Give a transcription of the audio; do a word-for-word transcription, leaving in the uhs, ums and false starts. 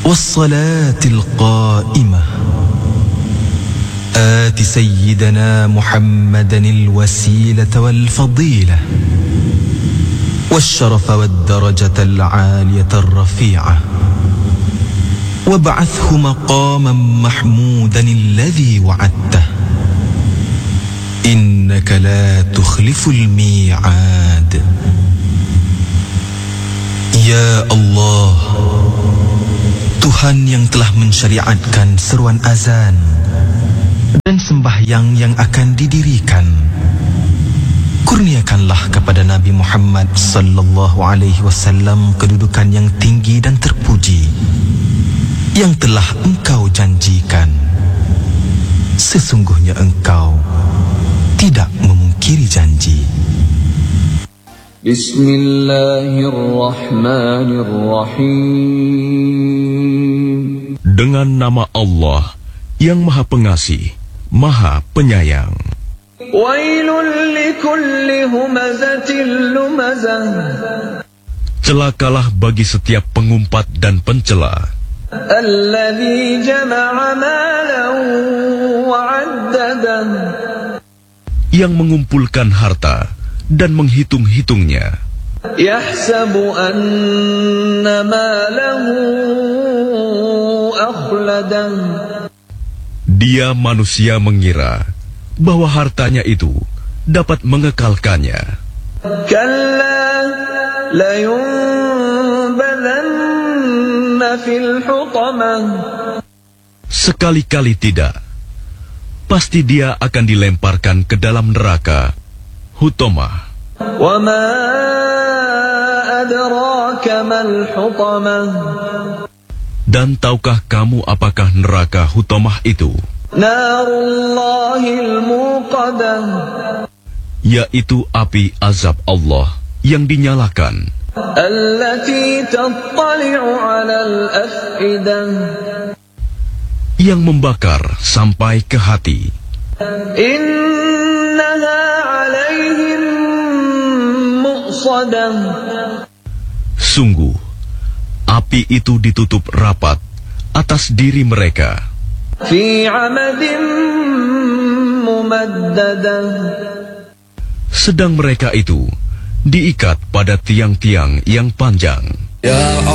والصلاة القائمة آت سيدنا محمدا الوسيلة والفضيلة والشرف والدرجة العالية الرفيعة وابعثه مقاما محمودا الذي وعدته إنك لا تخلف الميعاد. Ya Allah, Tuhan yang telah mensyariatkan seruan azan dan sembahyang yang akan didirikan, kurniakanlah kepada Nabi Muhammad sallallahu alaihi wasallam kedudukan yang tinggi dan terpuji yang telah Engkau janjikan. Sesungguhnya Engkau tidak memungkiri janji. Bismillahirrahmanirrahim. Dengan nama Allah yang Maha Pengasih, Maha Penyayang. Wailul likulli humazatil lumazah. Celakalah bagi setiap pengumpat dan pencela. Alladzi jama'a malan wa 'addadah. Yang mengumpulkan harta dan menghitung-hitungnya. Yahsabu anna malahu akhladah. Dia manusia mengira bahwa hartanya itu dapat mengekalkannya. Kalla layunbadanna fil hutamah. Sekali-kali tidak. Pasti dia akan dilemparkan ke dalam neraka Hutamah. Wa ma adraka mal hutamah. Dan tahukah kamu apakah neraka Hutamah itu? Narullahil muqadah. Yaitu api azab Allah yang dinyalakan. Allati tattali'u 'alal af'idah. Yang membakar sampai ke hati. Innaha 'alaihim muqsadah. Sungguh, api itu ditutup rapat atas diri mereka. Fi 'amadin mumaddadah. Sedang mereka itu diikat pada tiang-tiang yang panjang. Ya